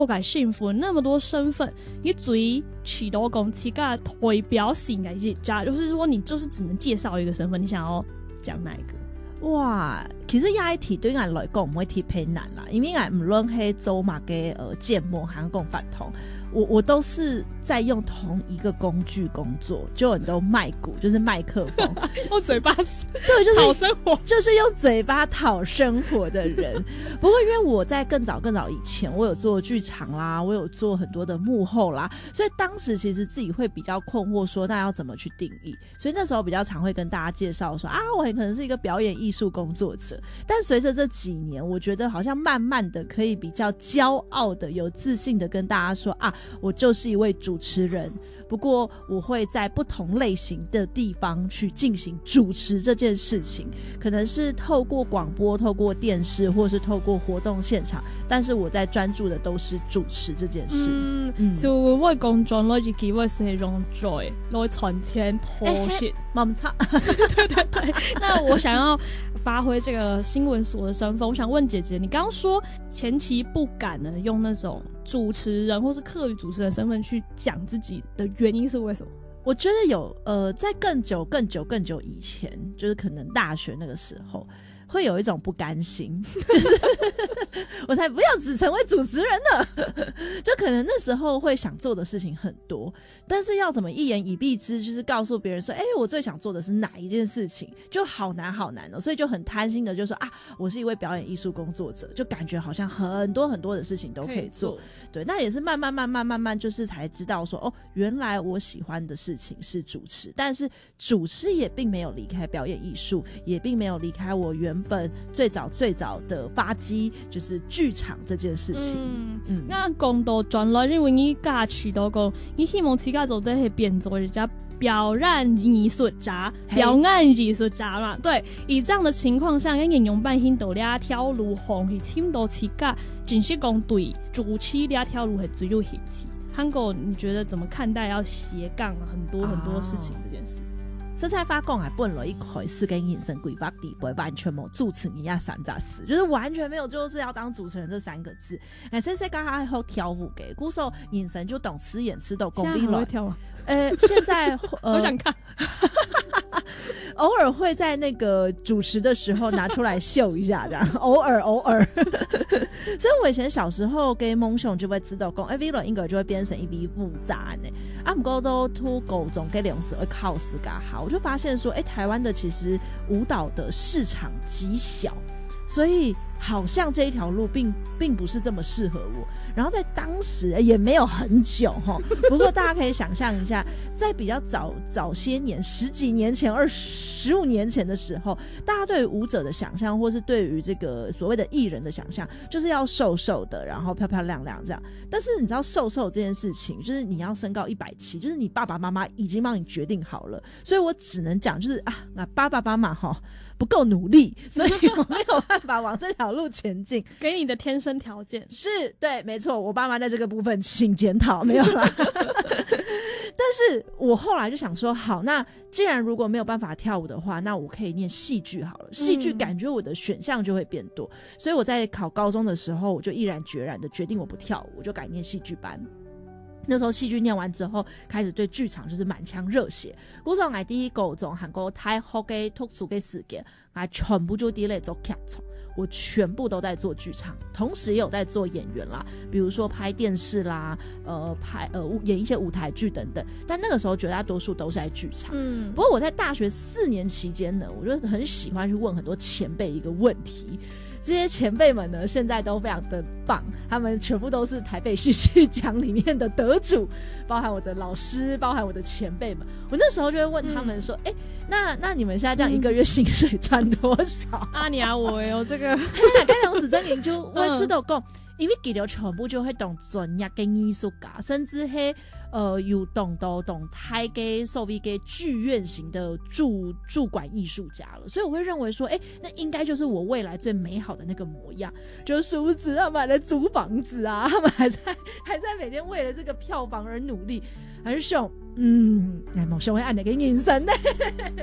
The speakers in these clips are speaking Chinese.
我改幸福那么多身份，你最起到讲自己代表性的日家，就是说你就是只能介绍一个身份，你想要讲哪一个？ 哇，其实这一题对我来讲唔会太偏难啦，因为我唔论係做乜嘅建模還講法通，我都是在用同一个工具工作，就很多麦鼓，就是麦克风， 用嘴巴对，就是讨生活， 就是用嘴巴讨生活的人。不过因为我在更早以前，我有做剧场啦，我有做很多的幕后啦，所以当时其实自己会比较困惑说那要怎么去定义，所以那时候比较常会跟大家介绍说啊，我很可能是一个表演艺术工作者。但随着这几年，我觉得好像慢慢的可以比较骄傲的有自信的跟大家说啊，我就是一位主持人，不过我会在不同类型的地方去进行主持这件事情，可能是透过广播，透过电视，或是透过活动现场，但是我在专注的都是主持这件事。 就我工作攞自己我是用 joy 来传钱拖shit 冇錯对对对。那我想要发挥这个新闻所的身份，我想问姐姐，你刚刚说前期不敢呢用那种主持人或是客语主持人身份去讲自己的原因是为什么？ 我觉得有在更久以前，就是可能大学那个时候会有一种不甘心，就是我才不要只成为主持人呢就可能那时候会想做的事情很多，但是要怎么一言以蔽之，就是告诉别人说我最想做的是哪一件事情，就好难哦，所以就很贪心的就说啊，我是一位表演艺术工作者，就感觉好像很多的事情都可以做。对，那也是慢慢就是才知道说哦，原来我喜欢的事情是主持，但是主持也并没有离开表演艺术，也并没有离开我原本最早的发迹，就是剧场这件事情。 那讲到转来，因为你家取到讲，你希望自己做的是变做人家表演艺术家嘛？对，以这样的情况下，跟形容半星到两条路行是深到自己，真是讲对主持两条路是最有兴趣。韩国，你觉得怎么看待要斜杠很多事情这件事？ 这才发讲本来一开始跟人生规划底不会完全没有主持人家三杂事，就是完全没有就是要当主持人这三个字。先生刚还好跳舞给，鼓手人生就懂吃演吃豆功力了。现在我想看偶尔会在那个主持的时候拿出来秀一下这样偶尔所以我以前小时候跟梦想就会知道说Vlog 应该就会变成一笔复杂呢不过都突高中跟两时会靠死嘎好，我就发现说台湾的其实舞蹈的市场极小，所以好像这一条路并不是这么适合我。然后在当时也没有很久不过大家可以想象一下，在比较早些年10几年前15年前的时候，大家对于舞者的想象或是对于这个所谓的艺人的想象就是要瘦瘦的，然后漂漂亮亮这样。但是你知道瘦这件事情，就是你要身高170，就是你爸爸妈妈已经帮你决定好了，所以我只能讲就是爸爸妈妈不够努力，所以我没有办法往这条路前进给你的天生条件是对，没错，我爸妈在这个部分请检讨，没有啦但是我后来就想说，好，那既然如果没有办法跳舞的话，那我可以念戏剧好了，戏剧感觉我的选项就会变多，所以我在考高中的时候，我就毅然决然的决定我不跳舞，我就改念戏剧班。那时候戏剧念完之后，开始对剧场就是满腔热血。嗰時候我第一高中韓國太學嘅特殊嘅事件，我全部就啲嚟做劇場，我全部都在做剧場，同時也有在做演員啦，比如說拍電視啦，演一些舞台劇等等。但那個時候絕大多數都是在劇場。不過我在大學4年期間呢，我就很喜歡去問很多前輩一個問題。这些前辈们呢，现在都非常的棒，他们全部都是台北戏剧奖里面的得主，包含我的老师，包含我的前辈们。我那时候就会问他们说，那你们现在这样一个月薪水赚多少？ 你我有这个， 跟梁子真研究，我知道讲，因为佢哋全部就会懂专业嘅艺术家，甚至係有懂台嘅所謂嘅劇院型的驻馆艺术家了，所以我会认为说，那应该就是我未来最美好的那个模样。就是殊不知他们还在租房子啊，他们还在每天为了这个票房而努力，还是想梦想会按那个眼神呢。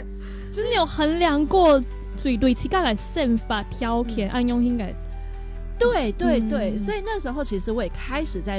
就是你有衡量过对自己嘅想法条件，按用应该对对对，所以那时候其实我也开始在